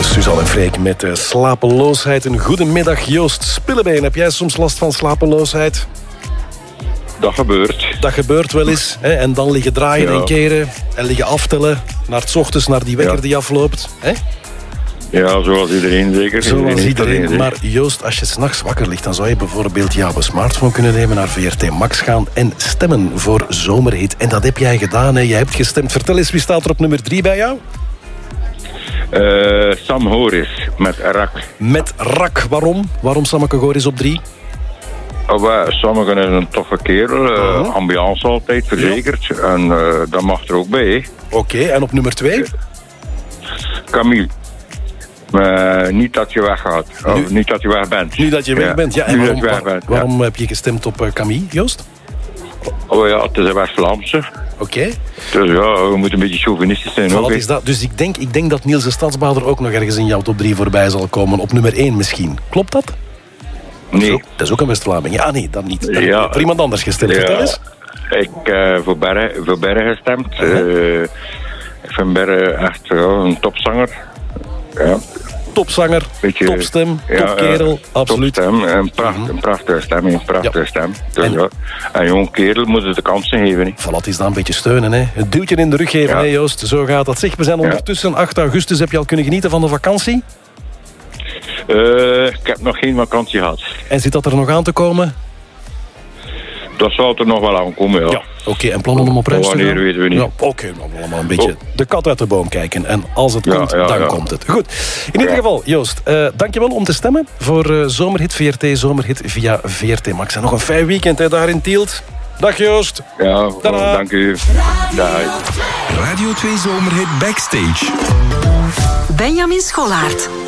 Suzanne en Freek met slapeloosheid. Een goedemiddag, Joost Spillebeen. Heb jij soms last van slapeloosheid? Dat gebeurt. Dat gebeurt wel eens. Hè? En dan liggen draaien en keren. En liggen aftellen. Naar het ochtends, naar die wekker die afloopt. Hè? Ja, zoals iedereen zeker. Zoals iedereen. Maar Joost, als je 's nachts wakker ligt, dan zou je bijvoorbeeld jouw smartphone kunnen nemen, naar VRT Max gaan en stemmen voor Zomerhit. En dat heb jij gedaan, hè? Jij hebt gestemd. Vertel eens, wie staat er op nummer 3 bij jou? Sam Horis met Rak. Met Rak. Waarom? Waarom Sammeke Goris op 3? Sommigen is een toffe kerel. Ambiance altijd verzekerd. Ja. En dat mag er ook bij. Oké, en op nummer 2? Camille. Niet dat je weggaat. Niet dat je weg bent. Niet dat je weg bent. Ja, en waarom heb je gestemd op Camille, Joost? Oh ja, het is een West-Vlaamse. Oké. Dus ja, we moeten een beetje chauvinistisch zijn. Wat is dat? Dus ik denk dat Niels de Stadsbader ook nog ergens in jouw top 3 voorbij zal komen. Op nummer 1 misschien. Klopt dat? Nee. Dat is ook een West-Vlaming. Ja, nee, dat niet. Dat voor iemand anders gestemd. Vertel eens. Ik voor Berre gestemd. Ik vind Berre echt een topzanger. Ja. Topzanger, topstem, topkerel, absoluut. Topstem, een prachtige stem. Dus, en jong kerel moet het de kansen geven. Voilà, is dat een beetje steunen. Hè. Het duwtje in de rug geven, hè, Joost. Zo gaat dat. Zeg, we zijn ondertussen 8 augustus. Heb je al kunnen genieten van de vakantie? Ik heb nog geen vakantie gehad. En zit dat er nog aan te komen? Dat zal er nog wel aankomen, ja. Oké, en plannen om op reis te gaan? Wanneer weten we niet. Ja, Oké, dan allemaal een beetje de kat uit de boom kijken. En als het komt, dan komt het. Goed. In ieder geval, Joost, dankjewel om te stemmen voor Zomerhit, VRT Zomerhit via VRT Max. En nog een fijn weekend hè, daar in Tielt. Dag Joost. Ja, dank u. Dag. Radio 2 Zomerhit Backstage. Benjamin Schollaert.